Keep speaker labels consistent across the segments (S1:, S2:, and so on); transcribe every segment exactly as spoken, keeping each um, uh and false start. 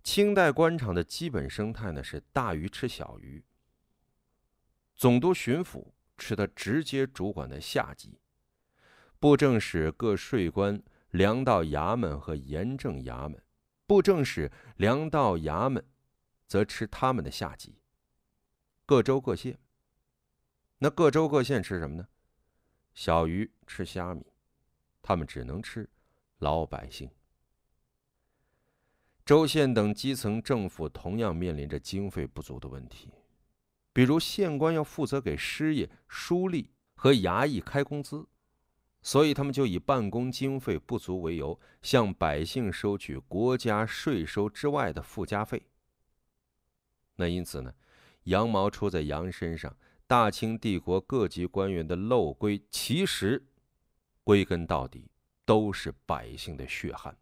S1: 清代官场的基本生态呢是大鱼吃小鱼，总督巡抚吃他直接主管的下级，布政使各税官、粮道衙门和盐政衙门，布政使、粮道衙门则吃他们的下级。各州各县，那各州各县吃什么呢？小鱼吃虾米，他们只能吃老百姓。州县等基层政府同样面临着经费不足的问题，比如县官要负责给师爷、书吏和衙役开工资，所以他们就以办公经费不足为由，向百姓收取国家税收之外的附加费。那因此呢，羊毛出在羊身上，大清帝国各级官员的漏规，其实归根到底都是百姓的血汗。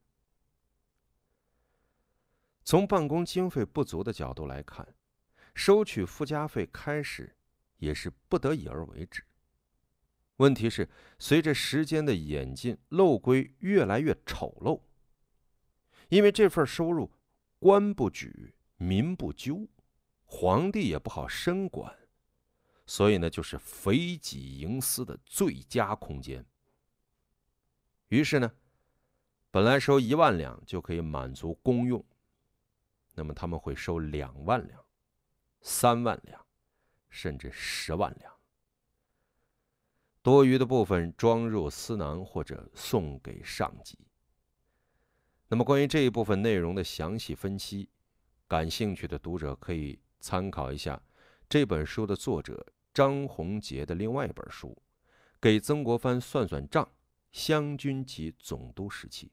S1: 从办公经费不足的角度来看，收取附加费开始也是不得已而为之。问题是，随着时间的演进，漏规越来越丑陋，因为这份收入官不举，民不究，皇帝也不好深管，所以呢，就是肥己营私的最佳空间。于是呢，本来收一万两就可以满足公用，那么他们会收两万两、三万两，甚至十万两。多余的部分装入私囊或者送给上级。那么关于这一部分内容的详细分析，感兴趣的读者可以参考一下这本书的作者张宏杰的另外一本书《给曾国藩算算账：湘军及总督时期》。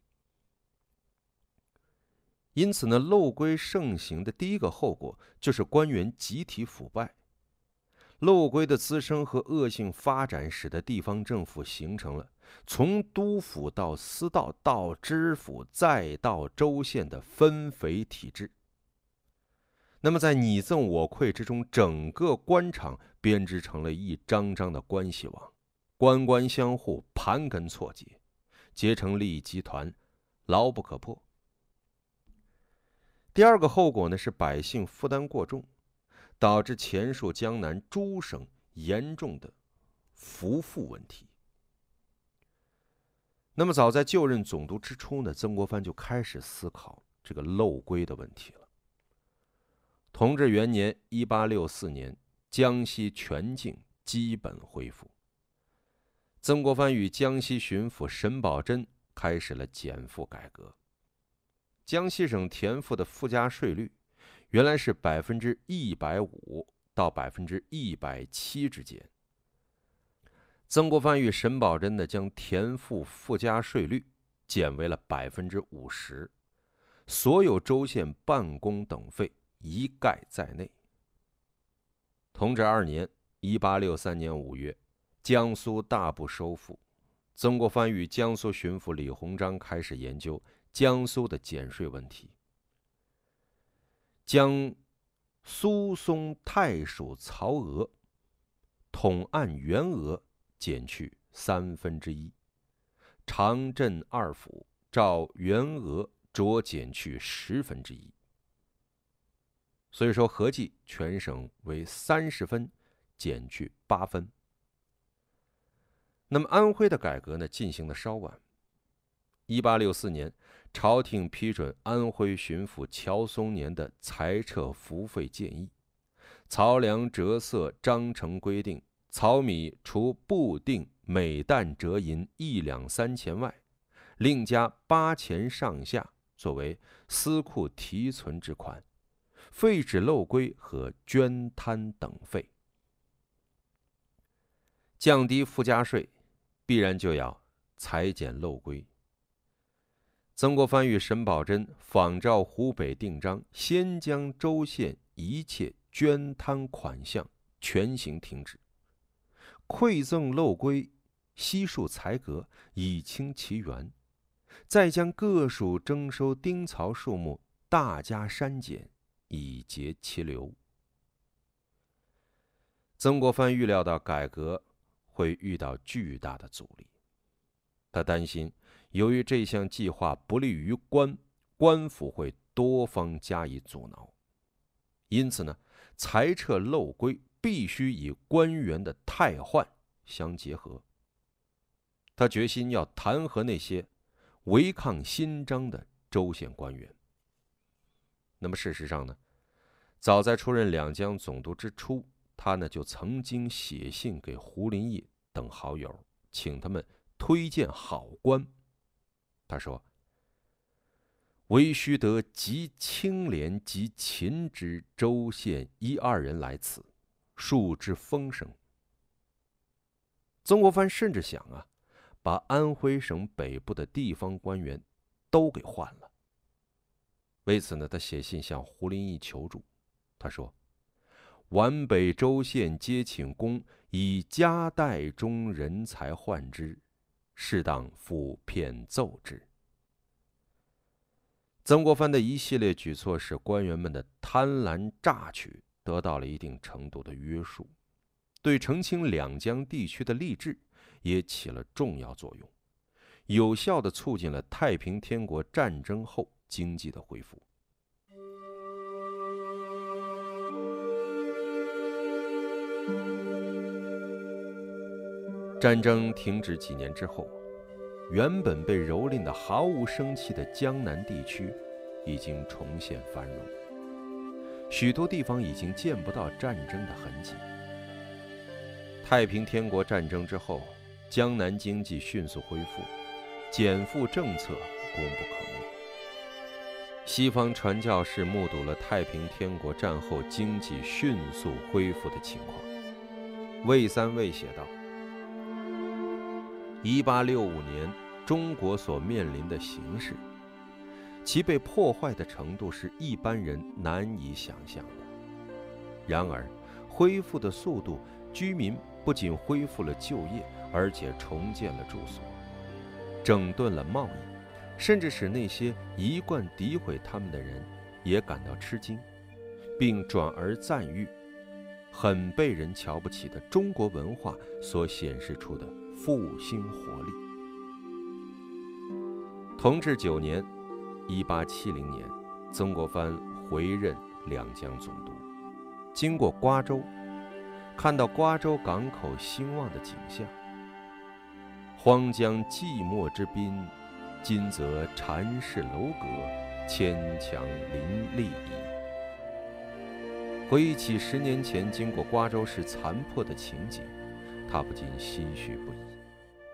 S1: 因此呢，漏规盛行的第一个后果就是官员集体腐败。漏规的滋生和恶性发展，使得地方政府形成了从督府到司道到知府再到州县的分肥体制。那么在你赠我馈之中，整个官场编织成了一张张的关系网，官官相护，盘根错节，结成利益集团，牢不可破。第二个后果呢，是百姓负担过重，导致前述江南诸省严重的浮赋问题。那么早在就任总督之初呢，曾国藩就开始思考这个漏规的问题了。同治元年一八六四年，江西全境基本恢复。曾国藩与江西巡抚沈葆桢开始了减赋改革。江西省田赋的附加税率原来是百分之一百五到百分之一百七之间。曾国藩与沈葆桢呢，将田赋附加税率减为了百分之五十，所有州县办公等费一概在内。同治二年（一八六三年五月），江苏大部收复，曾国藩与江苏巡抚李鸿章开始研究江苏的减税问题，将苏松、太属、曹额统按原额减去三分之一，长镇二府照原额酌减去十分之一。所以说，合计全省为三十分，减去八分。那么安徽的改革呢，进行的稍晚。一八六四年，朝廷批准安徽巡抚乔松年的裁撤赋费建议，漕粮折色章程规定，漕米除布定每担折银一两三钱外，另加八钱上下作为司库提存之款，废止漏规和捐摊等费。降低附加税，必然就要裁减漏规。曾国藩与沈葆桢仿照湖北定章，先将州县一切捐摊款项全行停止，馈赠漏规悉数裁革，以清其源，再将各属征收丁漕数目大加删减，以节其流。曾国藩预料到改革会遇到巨大的阻力，他担心由于这项计划不利于官，官府会多方加以阻挠。因此呢，裁撤漏规必须与官员的汰换相结合。他决心要弹劾那些违抗新章的州县官员。那么事实上呢，早在出任两江总督之初，他呢就曾经写信给胡林翼等好友，请他们推荐好官。他说：“唯须得极清廉及勤之州县一二人来此，树之风声。”曾国藩甚至想啊，把安徽省北部的地方官员都给换了。为此呢，他写信向胡林翼求助。他说：“皖北州县皆请公以加代中人才换之，适当复骗奏之。”曾国藩的一系列举措使官员们的贪婪榨取得到了一定程度的约束，对澄清两江地区的吏治也起了重要作用，有效地促进了太平天国战争后经济的恢复。战争停止几年之后，原本被蹂躏的毫无生气的江南地区已经重现繁荣，许多地方已经见不到战争的痕迹。太平天国战争之后，江南经济迅速恢复，减赋政策功不可没。西方传教士目睹了太平天国战后经济迅速恢复的情况。魏三卫写道：一八六五年，中国所面临的形势，其被破坏的程度是一般人难以想象的。然而，恢复的速度，居民不仅恢复了就业，而且重建了住所，整顿了贸易，甚至使那些一贯诋毁他们的人也感到吃惊，并转而赞誉很被人瞧不起的中国文化所显示出的复兴活力。同治九年一八七零年，曾国藩回任两江总督，经过瓜州，看到瓜州港口兴旺的景象。荒江寂寞之滨，今则禅室楼阁，牵墙林立矣。回忆起十年前经过瓜州时残破的情景，他不禁唏嘘不已。